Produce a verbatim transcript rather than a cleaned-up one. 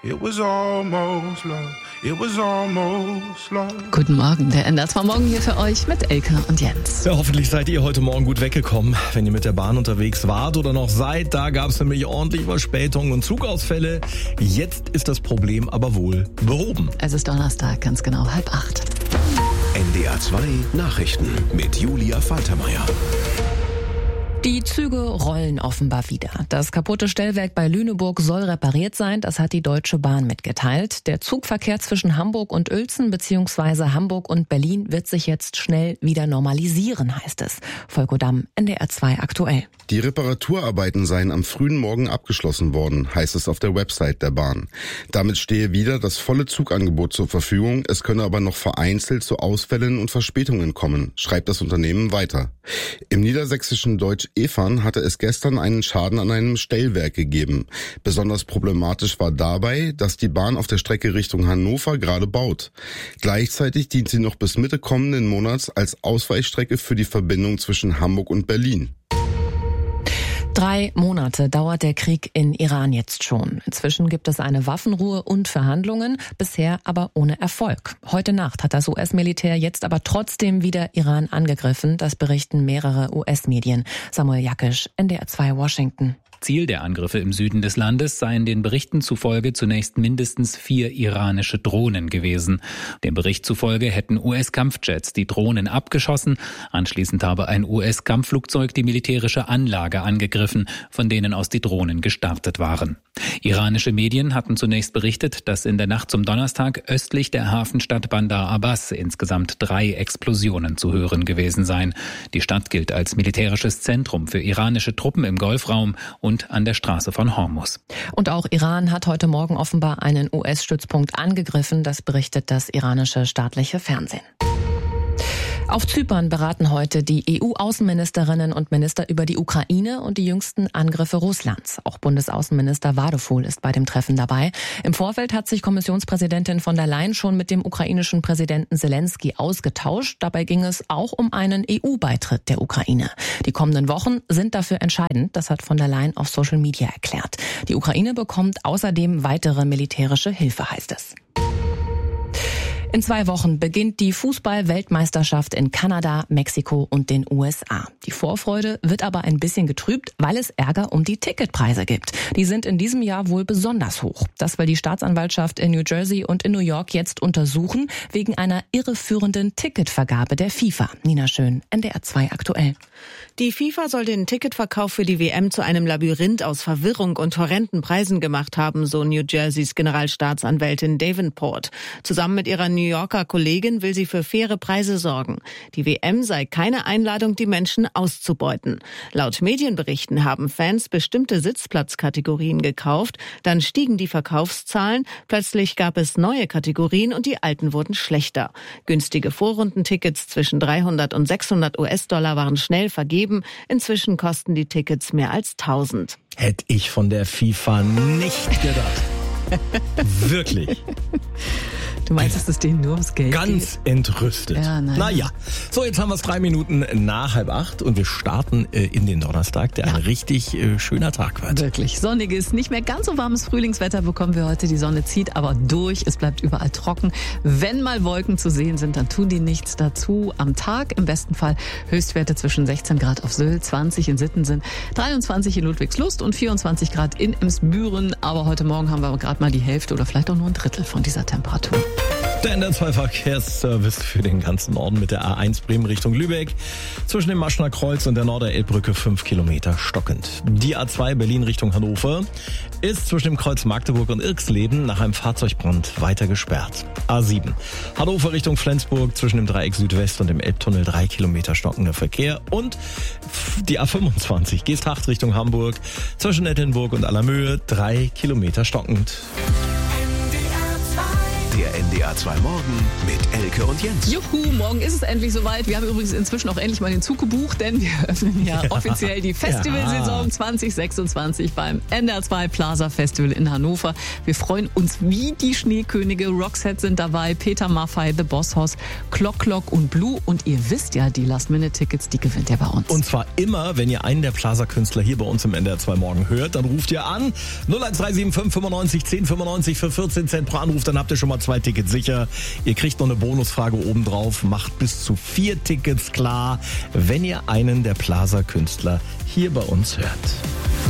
It was almost love. It was almost love. Guten Morgen, der N D R zwei Morgen hier für euch mit Elke und Jens. Ja, hoffentlich seid ihr heute Morgen gut weggekommen, wenn ihr mit der Bahn unterwegs wart oder noch seid. Da gab es nämlich ordentlich Verspätungen und Zugausfälle. Jetzt ist das Problem aber wohl behoben. Es ist Donnerstag, ganz genau halb acht. N D R zwei Nachrichten mit Julia Faltermeier. Die Züge rollen offenbar wieder. Das kaputte Stellwerk bei Lüneburg soll repariert sein, das hat die Deutsche Bahn mitgeteilt. Der Zugverkehr zwischen Hamburg und Uelzen bzw. Hamburg und Berlin wird sich jetzt schnell wieder normalisieren, heißt es. Volker Damm, N D R zwei aktuell. Die Reparaturarbeiten seien am frühen Morgen abgeschlossen worden, heißt es auf der Website der Bahn. Damit stehe wieder das volle Zugangebot zur Verfügung, es könne aber noch vereinzelt zu Ausfällen und Verspätungen kommen, schreibt das Unternehmen weiter. Im niedersächsischen Deutsch-Efern hatte es gestern einen Schaden an einem Stellwerk gegeben. Besonders problematisch war dabei, dass die Bahn auf der Strecke Richtung Hannover gerade baut. Gleichzeitig dient sie noch bis Mitte kommenden Monats als Ausweichstrecke für die Verbindung zwischen Hamburg und Berlin. Drei Monate dauert der Krieg in Iran jetzt schon. Inzwischen gibt es eine Waffenruhe und Verhandlungen, bisher aber ohne Erfolg. Heute Nacht hat das U S-Militär jetzt aber trotzdem wieder Iran angegriffen. Das berichten mehrere U S-Medien. Samuel Jakisch, N D R zwei Washington. Ziel der Angriffe im Süden des Landes seien den Berichten zufolge zunächst mindestens vier iranische Drohnen gewesen. Dem Bericht zufolge hätten U S-Kampfjets die Drohnen abgeschossen. Anschließend habe ein U S-Kampfflugzeug die militärische Anlage angegriffen, von denen aus die Drohnen gestartet waren. Iranische Medien hatten zunächst berichtet, dass in der Nacht zum Donnerstag östlich der Hafenstadt Bandar Abbas insgesamt drei Explosionen zu hören gewesen seien. Die Stadt gilt als militärisches Zentrum für iranische Truppen im Golfraum und an der Straße von Hormuz. Und auch Iran hat heute Morgen offenbar einen U S-Stützpunkt angegriffen, das berichtet das iranische staatliche Fernsehen. Auf Zypern beraten heute die E U-Außenministerinnen und Minister über die Ukraine und die jüngsten Angriffe Russlands. Auch Bundesaußenminister Vadeful ist bei dem Treffen dabei. Im Vorfeld hat sich Kommissionspräsidentin von der Leyen schon mit dem ukrainischen Präsidenten Zelensky ausgetauscht. Dabei ging es auch um einen E U-Beitritt der Ukraine. Die kommenden Wochen sind dafür entscheidend, das hat von der Leyen auf Social Media erklärt. Die Ukraine bekommt außerdem weitere militärische Hilfe, heißt es. In zwei Wochen beginnt die Fußball-Weltmeisterschaft in Kanada, Mexiko und den U S A. Die Vorfreude wird aber ein bisschen getrübt, weil es Ärger um die Ticketpreise gibt. Die sind in diesem Jahr wohl besonders hoch. Das will die Staatsanwaltschaft in New Jersey und in New York jetzt untersuchen, wegen einer irreführenden Ticketvergabe der FIFA. Nina Schön, N D R zwei aktuell. Die FIFA soll den Ticketverkauf für die W M zu einem Labyrinth aus Verwirrung und horrenden Preisen gemacht haben, so New Jerseys Generalstaatsanwältin Davenport. Zusammen mit ihrer New Yorker Kollegin will sie für faire Preise sorgen. Die W M sei keine Einladung, die Menschen auszubeuten. Laut Medienberichten haben Fans bestimmte Sitzplatzkategorien gekauft, dann stiegen die Verkaufszahlen, plötzlich gab es neue Kategorien und die alten wurden schlechter. Günstige Vorrundentickets zwischen dreihundert und sechshundert U S-Dollar waren schnell vergeben. Inzwischen kosten die Tickets mehr als tausend. Hätte ich von der FIFA nicht gedacht. Wirklich. Du meinst, dass es denen nur ums Geld Ganz geht? entrüstet. Ja, nein. Naja, so jetzt haben wir es drei Minuten nach halb acht und wir starten äh, in den Donnerstag, der ja. ein richtig äh, schöner Tag wird. Wirklich sonniges, nicht mehr ganz so warmes Frühlingswetter bekommen wir heute. Die Sonne zieht aber durch, es bleibt überall trocken. Wenn mal Wolken zu sehen sind, dann tun die nichts dazu. Am Tag im besten Fall Höchstwerte zwischen sechzehn Grad auf Sylt, zwanzig in Sittensen, dreiundzwanzig in Ludwigslust und vierundzwanzig Grad in Emsbüren. Aber heute Morgen haben wir gerade mal die Hälfte oder vielleicht auch nur ein Drittel von dieser Temperatur. Der N D R zwei Verkehrsservice für den ganzen Norden mit der A eins Bremen Richtung Lübeck. Zwischen dem Maschner Kreuz und der Norderelbbrücke fünf Kilometer stockend. Die A zwei Berlin Richtung Hannover ist zwischen dem Kreuz Magdeburg und Irksleben nach einem Fahrzeugbrand weiter gesperrt. A sieben Hannover Richtung Flensburg zwischen dem Dreieck Südwest und dem Elbtunnel drei Kilometer stockender Verkehr. Und die A fünfundzwanzig Geesthacht Richtung Hamburg zwischen Nettenburg und Allermöhe drei Kilometer stockend. Der Der N D R zwei Morgen mit Elke und Jens. Juhu, morgen ist es endlich soweit. Wir haben übrigens inzwischen auch endlich mal den Zug gebucht, denn wir öffnen ja, ja. offiziell die Festivalsaison ja. zwanzig sechsundzwanzig beim N D R zwei Plaza Festival in Hannover. Wir freuen uns wie die Schneekönige. Roxette sind dabei, Peter Maffay, The Boss Hoss, Clock Clock und Blue. Und ihr wisst ja, die Last-Minute-Tickets, die gewinnt ihr bei uns. Und zwar immer, wenn ihr einen der Plaza-Künstler hier bei uns im N D R zwei Morgen hört, dann ruft ihr an null eins drei sieben fünf fünfundneunzig zehn fünfundneunzig für vierzehn Cent pro Anruf. Dann habt ihr schon mal zwei Tickets sicher. Ihr kriegt noch eine Bonusfrage obendrauf. Macht bis zu vier Tickets klar, wenn ihr einen der Plaza-Künstler hier bei uns hört.